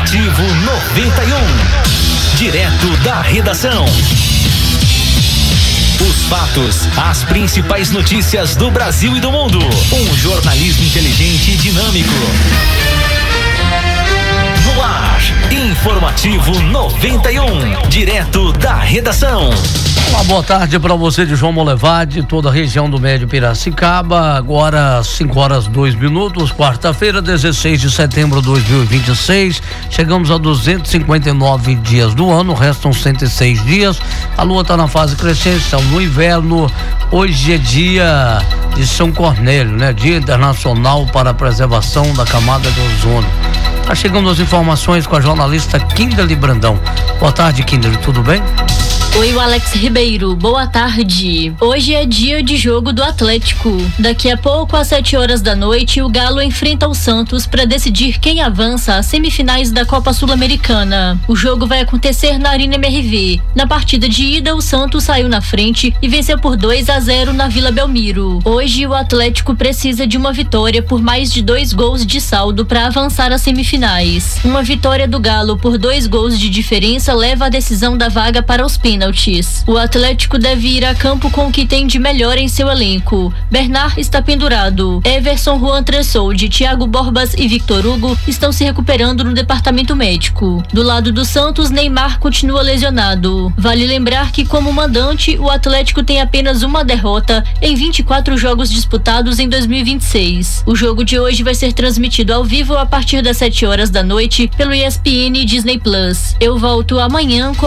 Informativo 91. Direto da redação. Os fatos, as principais notícias do Brasil e do mundo. Um jornalismo inteligente e dinâmico. No ar, Informativo 91. Direto da redação. Uma boa tarde para você de João Molevade, toda a região do Médio Piracicaba. Agora 5h02, quarta-feira, 16 de setembro de 2026. Chegamos a 259 dias do ano, restam 106 dias. A lua está na fase crescente, estamos no inverno. Hoje é dia de São Cornélio, né? Dia Internacional para a Preservação da Camada de Ozônio. Tá chegando as informações com a jornalista Kinderly Brandão. Boa tarde, Kinderly, tudo bem? Oi, o Alex Ribeiro, boa tarde. Hoje é dia de jogo do Atlético. Daqui a pouco, às 7h da noite, o Galo enfrenta o Santos para decidir quem avança às semifinais da Copa Sul-Americana. O jogo vai acontecer na Arena MRV. Na partida de ida, o Santos saiu na frente e venceu por 2-0 na Vila Belmiro. Hoje, o Atlético precisa de uma vitória por mais de 2 gols de saldo para avançar às semifinais. Uma vitória do Galo por 2 gols de diferença leva a decisão da vaga para os pênaltis. O Atlético deve ir a campo com o que tem de melhor em seu elenco. Bernard está pendurado. Everson, Juan Tressoldi, Thiago Borbas e Victor Hugo estão se recuperando no departamento médico. Do lado do Santos, Neymar continua lesionado. Vale lembrar que, como mandante, o Atlético tem apenas uma derrota em 24 jogos disputados em 2026. O jogo de hoje vai ser transmitido ao vivo a partir das 7h da noite pelo ESPN e Disney Plus. Eu volto amanhã com